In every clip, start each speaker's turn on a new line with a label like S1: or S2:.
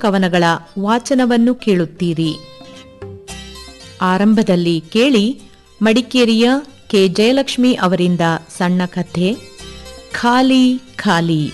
S1: ಕವನಗಳ ವಾಚನವನ್ನು ಕೇಳುತ್ತೀರಿ. ಆರಂಭದಲ್ಲಿ ಕೇಳಿ ಮಡಿಕೇರಿಯ ಕೆ ಜಯಲಕ್ಷ್ಮಿ ಅವರಿಂದ ಸಣ್ಣ ಕಥೆ ಖಾಲಿ ಖಾಲಿ.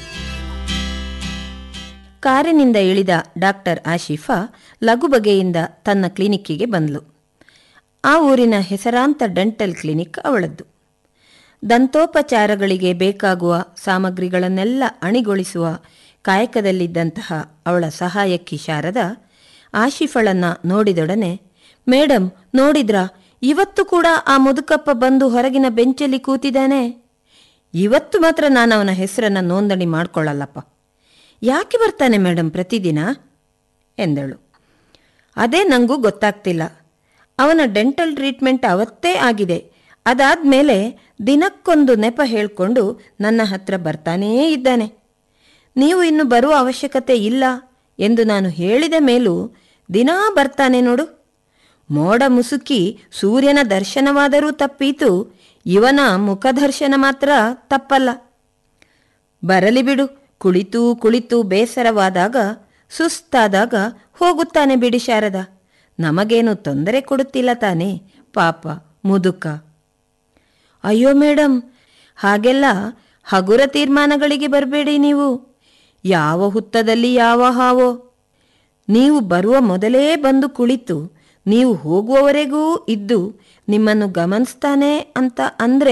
S2: ಕಾರಿನಿಂದ ಇಳಿದ ಡಾಕ್ಟರ್ ಆಶಿಫಾ ಲಘು ಬಗೆಯಿಂದ ತನ್ನ ಕ್ಲಿನಿಕ್ಕಿಗೆ ಬಂದ್ಲು. ಆ ಊರಿನ ಹೆಸರಾಂತ ಡೆಂಟಲ್ ಕ್ಲಿನಿಕ್ ಅವಳದ್ದು. ದಂತೋಪಚಾರಗಳಿಗೆ ಬೇಕಾಗುವ ಸಾಮಗ್ರಿಗಳನ್ನೆಲ್ಲ ಅಣಿಗೊಳಿಸುವ ಕಾಯಕದಲ್ಲಿದ್ದಂತಹ ಅವಳ ಸಹಾಯಕಿ ಶಾರದಾ ಆಶಿಫಳನ್ನು ನೋಡಿದೊಡನೆ, ಮೇಡಮ್ ನೋಡಿದ್ರಾ, ಇವತ್ತು ಕೂಡ ಆ ಮುದುಕಪ್ಪ ಬಂದು ಹೊರಗಿನ ಬೆಂಚಲ್ಲಿ ಕೂತಿದ್ದಾನೆ. ಇವತ್ತು ಮಾತ್ರ ನಾನು ಅವನ ಹೆಸರನ್ನು ನೋಂದಣಿ ಮಾಡ್ಕೊಳ್ಳಲ್ಲಪ್ಪ. ಯಾಕೆ ಬರ್ತಾನೆ ಮೇಡಮ್ ಪ್ರತಿದಿನ ಎಂದಳು. ಅದೇ ನನಗೂ ಗೊತ್ತಾಗ್ತಿಲ್ಲ. ಅವನ ಡೆಂಟಲ್ ಟ್ರೀಟ್ಮೆಂಟ್ ಅವತ್ತೇ ಆಗಿದೆ. ಅದಾದಮೇಲೆ ದಿನಕ್ಕೊಂದು ನೆಪ ಹೇಳಿಕೊಂಡು ನನ್ನ ಹತ್ರ ಬರ್ತಾನೇ ಇದ್ದಾನೆ. ನೀವು ಇನ್ನು ಬರುವ ಅವಶ್ಯಕತೆ ಇಲ್ಲ ಎಂದು ನಾನು ಹೇಳಿದ ಮೇಲೂ ದಿನಾ ಬರ್ತಾನೆ ನೋಡು. ಮೋಡ ಮುಸುಕಿ ಸೂರ್ಯನ ದರ್ಶನವಾದರೂ ತಪ್ಪೀತು, ಇವನ ಮುಖದರ್ಶನ ಮಾತ್ರ ತಪ್ಪಲ್ಲ. ಬರಲಿ ಬಿಡು, ಕುಳಿತು ಕುಳಿತು ಬೇಸರವಾದಾಗ ಸುಸ್ತಾದಾಗ ಹೋಗುತ್ತಾನೆ ಬಿಡಿ ಶಾರದಾ. ನಮಗೇನು ತೊಂದರೆ ಕೊಡುತ್ತಿಲ್ಲ ತಾನೇ, ಪಾಪ ಮುದುಕ. ಅಯ್ಯೋ ಮೇಡಮ್, ಹಾಗೆಲ್ಲ ಹಗುರ ತೀರ್ಮಾನಗಳಿಗೆ ಬರಬೇಡಿ ನೀವು. ಯಾವ ಹುತ್ತದಲ್ಲಿ ಯಾವ ಹಾವೋ. ನೀವು ಬರುವ ಮೊದಲೇ ಬಂದು ಕುಳಿತು ನೀವು ಹೋಗುವವರೆಗೂ ಇದ್ದು ನಿಮ್ಮನ್ನು ಗಮನಿಸ್ತಾನೆ ಅಂತ ಅಂದರೆ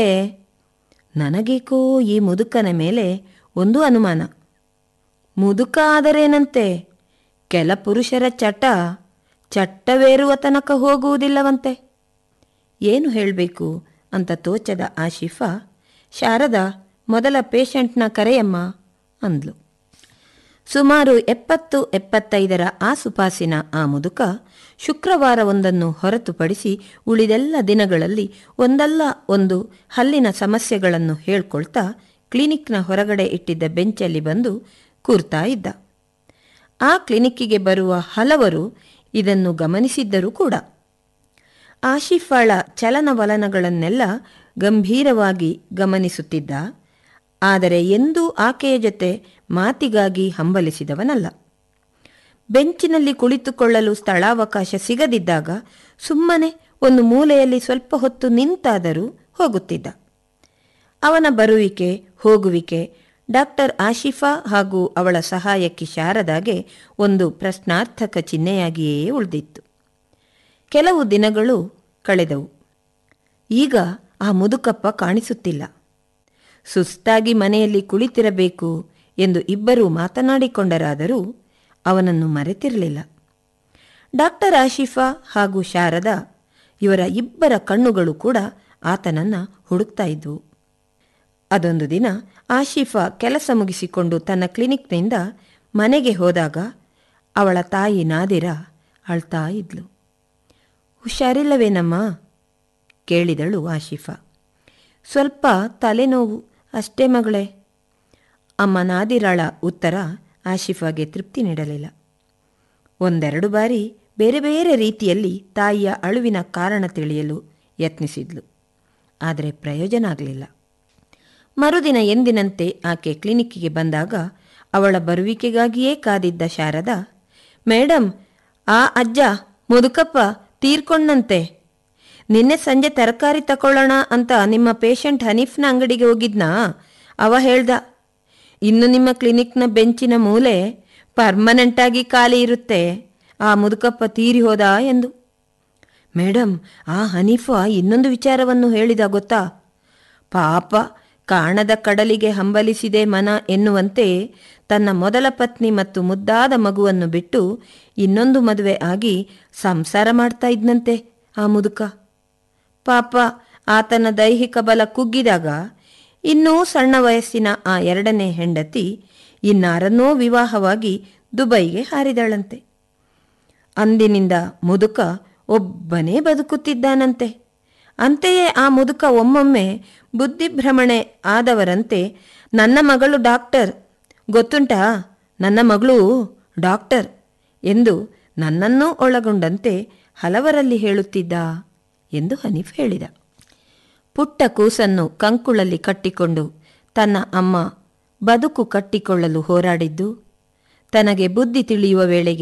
S2: ನನಗೇಕೋ ಈ ಮುದುಕನ ಮೇಲೆ ಒಂದು ಅನುಮಾನ. ಮುದುಕ ಆದರೇನಂತೆ, ಕೆಲ ಪುರುಷರ ಚಟ್ಟವೇರುವ ತನಕ ಹೋಗುವುದಿಲ್ಲವಂತೆ. ಏನು ಹೇಳಬೇಕು ಅಂತ ತೋಚದ ಆಶಿಫಾ, ಶಾರದಾ ಮೊದಲ ಪೇಷಂಟ್ನ ಕರೆಯಮ್ಮ ಅಂದ್ಲು. ಸುಮಾರು 70-75ರ ಆಸುಪಾಸಿನ ಆ ಮುದುಕ ಶುಕ್ರವಾರವೊಂದನ್ನು ಹೊರತುಪಡಿಸಿ ಉಳಿದೆಲ್ಲ ದಿನಗಳಲ್ಲಿ ಒಂದಲ್ಲ ಒಂದು ಹಲ್ಲಿನ ಸಮಸ್ಯೆಗಳನ್ನು ಹೇಳ್ಕೊಳ್ತಾ ಕ್ಲಿನಿಕ್ನ ಹೊರಗಡೆ ಇಟ್ಟಿದ್ದ ಬೆಂಚಲ್ಲಿ ಬಂದು ಕೂರ್ತಾ ಇದ್ದ. ಆ ಕ್ಲಿನಿಕ್ಕಿಗೆ ಬರುವ ಹಲವರು ಇದನ್ನು ಗಮನಿಸಿದ್ದರೂ ಕೂಡ. ಆಶಿಫಾಳ ಚಲನವಲನಗಳನ್ನೆಲ್ಲ ಗಂಭೀರವಾಗಿ ಗಮನಿಸುತ್ತಿದ್ದ. ಆದರೆ ಎಂದೂ ಆಕೆಯ ಜೊತೆ ಮಾತಿಗಾಗಿ ಹಂಬಲಿಸಿದವನಲ್ಲ. ಬೆಂಚಿನಲ್ಲಿ ಕುಳಿತುಕೊಳ್ಳಲು ಸ್ಥಳಾವಕಾಶ ಸಿಗದಿದ್ದಾಗ ಸುಮ್ಮನೆ ಒಂದು ಮೂಲೆಯಲ್ಲಿ ಸ್ವಲ್ಪ ಹೊತ್ತು ನಿಂತಾದರೂ ಹೋಗುತ್ತಿದ್ದ. ಅವನ ಬರುವಿಕೆ ಹೋಗುವಿಕೆ ಡಾಕ್ಟರ್ ಆಶಿಫಾ ಹಾಗೂ ಅವಳ ಸಹಾಯಕಿ ಶಾರದಾಗೆ ಒಂದು ಪ್ರಶ್ನಾರ್ಥಕ ಚಿಹ್ನೆಯಾಗಿಯೇ ಉಳಿದಿತ್ತು. ಕೆಲವು ದಿನಗಳು ಕಳೆದವು. ಈಗ ಆ ಮುದುಕಪ್ಪ ಕಾಣಿಸುತ್ತಿಲ್ಲ. ಸುಸ್ತಾಗಿ ಮನೆಯಲ್ಲಿ ಕುಳಿತಿರಬೇಕು ಎಂದು ಇಬ್ಬರೂ ಮಾತನಾಡಿಕೊಂಡರಾದರೂ ಅವನನ್ನು ಮರೆತಿರಲಿಲ್ಲ. ಡಾಕ್ಟರ್ ಆಶಿಫಾ ಹಾಗೂ ಶಾರದಾ ಇವರ ಇಬ್ಬರ ಕಣ್ಣುಗಳು ಕೂಡ ಆತನನ್ನು ಹುಡುಕ್ತಾ ಇದ್ವು. ಅದೊಂದು ದಿನ ಆಶಿಫಾ ಕೆಲಸ ಮುಗಿಸಿಕೊಂಡು ತನ್ನ ಕ್ಲಿನಿಕ್ನಿಂದ ಮನೆಗೆ ಹೋದಾಗ ಅವಳ ತಾಯಿ ನಾದಿರಾ ಅಳ್ತಾ ಇದ್ಲು. ಹುಷಾರಿಲ್ಲವೇನಮ್ಮ ಕೇಳಿದಳು ಆಶಿಫಾ. ಸ್ವಲ್ಪ ತಲೆನೋವು ಅಷ್ಟೇ ಮಗಳೇ. ಅಮ್ಮ ನಾದಿರಾಳ ಉತ್ತರ ಆಶಿಫಾಗೆ ತೃಪ್ತಿ ನೀಡಲಿಲ್ಲ. ಒಂದೆರಡು ಬಾರಿ ಬೇರೆ ಬೇರೆ ರೀತಿಯಲ್ಲಿ ತಾಯಿಯ ಅಳುವಿನ ಕಾರಣ ತಿಳಿಯಲು ಯತ್ನಿಸಿದ್ಲು. ಆದರೆ ಪ್ರಯೋಜನ ಆಗಲಿಲ್ಲ. ಮರುದಿನ ಎಂದಿನಂತೆ ಆಕೆ ಕ್ಲಿನಿಕ್ಕಿಗೆ ಬಂದಾಗ ಅವಳ ಬರುವಿಕೆಗಾಗಿಯೇ ಕಾದಿದ್ದ ಶಾರದಾ, ಮೇಡಮ್, ಆ ಅಜ್ಜ ಮುದುಕಪ್ಪ ತೀರ್ಕೊಂಡಂತೆ. ನಿನ್ನೆ ಸಂಜೆ ತರಕಾರಿ ತಗೊಳ್ಳೋಣ ಅಂತ ನಿಮ್ಮ ಪೇಷಂಟ್ ಹನೀಫ್ನ ಅಂಗಡಿಗೆ ಹೋಗಿದ್ನಾ? ಅವ ಹೇಳ್ದ, ಇನ್ನು ನಿಮ್ಮ ಕ್ಲಿನಿಕ್ನ ಬೆಂಚಿನ ಮೂಲೆ ಪರ್ಮನೆಂಟಾಗಿ ಖಾಲಿ ಇರುತ್ತೆ, ಆ ಮುದುಕಪ್ಪ ತೀರಿ ಹೋದ ಎಂದು. ಮೇಡಮ್, ಆ ಹನೀಫಾ ಇನ್ನೊಂದು ವಿಚಾರವನ್ನು ಹೇಳಿದ ಗೊತ್ತಾ? ಪಾಪ, ಕಾಣದ ಕಡಲಿಗೆ ಹಂಬಲಿಸಿದೆ ಮನ ಎನ್ನುವಂತೆ ತನ್ನ ಮೊದಲ ಪತ್ನಿ ಮತ್ತು ಮುದ್ದಾದ ಮಗುವನ್ನು ಬಿಟ್ಟು ಇನ್ನೊಂದು ಮದುವೆ ಆಗಿ ಸಂಸಾರ ಮಾಡ್ತಾ ಇದ್ನಂತೆ ಆ ಮುದುಕ. ಪಾಪ, ಆತನ ದೈಹಿಕ ಬಲ ಕುಗ್ಗಿದಾಗ ಇನ್ನೂ ಸಣ್ಣ ವಯಸ್ಸಿನ ಆ ಎರಡನೇ ಹೆಂಡತಿ ಇನ್ನಾರನ್ನೋ ವಿವಾಹವಾಗಿ ದುಬೈಗೆ ಹಾರಿದಳಂತೆ. ಅಂದಿನಿಂದ ಮುದುಕ ಒಬ್ಬನೇ ಬದುಕುತ್ತಿದ್ದಾನಂತೆ. ಅಂತೆಯೇ ಆ ಮುದುಕ ಒಮ್ಮೊಮ್ಮೆ ಬುದ್ಧಿಭ್ರಮಣೆ ಆದವರಂತೆ, ನನ್ನ ಮಗಳು ಡಾಕ್ಟರ್ ಗೊತ್ತುಂಟಾ, ನನ್ನ ಮಗಳು ಡಾಕ್ಟರ್ ಎಂದು ನನ್ನನ್ನೂ ಒಳಗೊಂಡಂತೆ ಹಲವರಲ್ಲಿ ಹೇಳುತ್ತಿದ್ದ ಎಂದು ಹನೀಫ್ ಹೇಳಿದ. ಪುಟ್ಟ ಕೂಸನ್ನು ಕಂಕುಳಲ್ಲಿ ಕಟ್ಟಿಕೊಂಡು ತನ್ನ ಅಮ್ಮ ಬದುಕು ಕಟ್ಟಿಕೊಳ್ಳಲು ಹೋರಾಡಿದ್ದು, ತನಗೆ ಬುದ್ಧಿ ತಿಳಿಯುವ ವೇಳೆಗೆ